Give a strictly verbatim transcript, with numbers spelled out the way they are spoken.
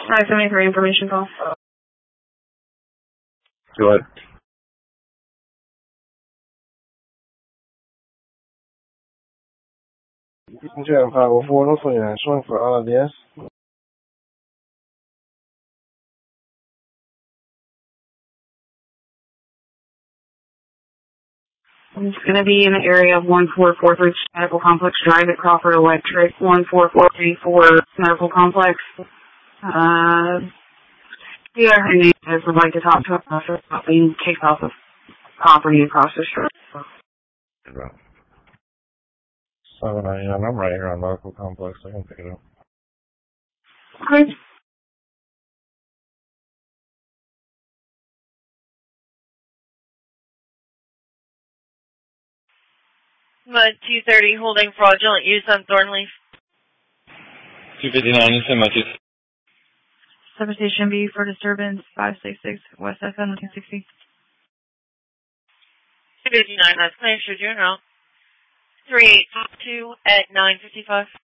five seventy-three information call. Do it. Jam five oh four, North twenty-nine, showing for all of this. It's going to be in the area of one four four three Medical Complex Drive at Crawford Electric, one four four three four Medical Complex. Uh, the other neighbors would like to talk to us about being kicked off of property across the street. seven a.m. I'm right here on Medical Complex. I can pick it up. Okay. Mud two thirty, holding fraudulent use on Thornleaf. two fifty-nine, you send my two. Substation B for disturbance, five six six West F M nineteen sixty. two fifty-nine, that's claims for Juneau. three eight two at nine fifty-five.